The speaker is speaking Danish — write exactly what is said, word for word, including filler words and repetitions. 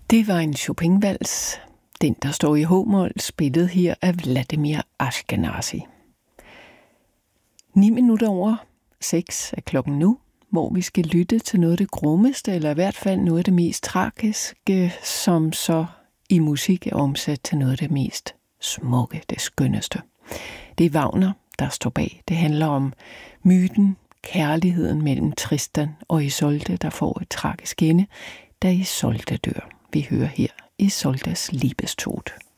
Det var en Chopin-vals, den der står i h-mol, spillet her af Vladimir Ashkenazy. Ni minutter over seks er klokken nu, hvor vi skal lytte til noget af det grummeste, eller i hvert fald noget af det mest tragiske, som så i musik er omsat til noget af det mest smukke, det skønneste. Det er Wagner, der står bag. Det handler om myten, kærligheden mellem Tristan og Isolde, der får et tragisk ende, da Isolde dør. Vi hører her Isoldes Liebestod.